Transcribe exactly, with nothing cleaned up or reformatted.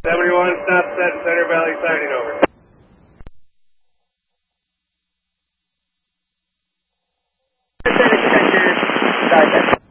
seventy-one, stop set, Center Valley sighting over. Center Center,